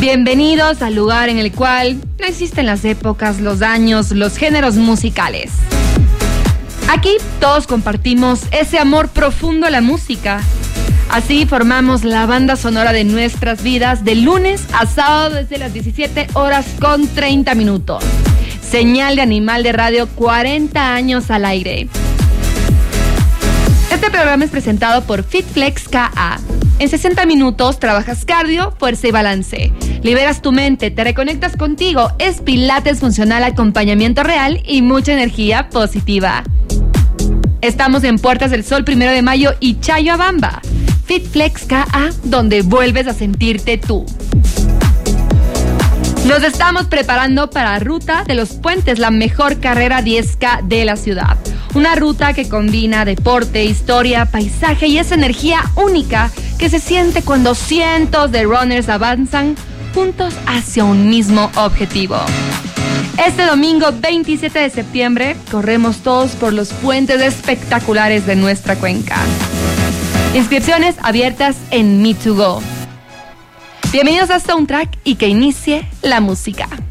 Bienvenidos al lugar en el cual no existen las épocas, los años, los géneros musicales. Aquí todos compartimos ese amor profundo a la música. Así formamos la banda sonora de nuestras vidas de lunes a sábado desde las 17 horas con 30 minutos. Señal de Animal de Radio, 40 años al aire. Este programa es presentado por FitFlex KA. En 60 minutos trabajas cardio, fuerza y balance. Liberas tu mente, te reconectas contigo. Es pilates funcional, acompañamiento real y mucha energía positiva. Estamos en Puertas del Sol, 1 de mayo y Chayabamba. FitFlex KA, donde vuelves a sentirte tú. Nos estamos preparando para Ruta de los Puentes, la mejor carrera 10K de la ciudad. Una ruta que combina deporte, historia, paisaje y esa energía única que se siente cuando cientos de runners avanzan juntos hacia un mismo objetivo. Este domingo 27 de septiembre corremos todos por los puentes espectaculares de nuestra cuenca. Inscripciones abiertas en Me2Go. Bienvenidos a Soundtrack y que inicie la música.